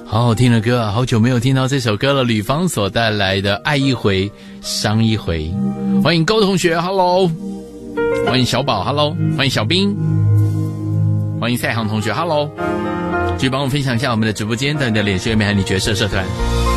好好听的歌啊，好久没有听到这首歌了。吕方所带来的《爱一回伤一回》，欢迎高同学 ，Hello， 欢迎小宝 ，Hello， 欢迎小兵，欢迎赛航同学 ，Hello， 继续帮我分享一下我们的直播间的你的脸书有没有你角色社团。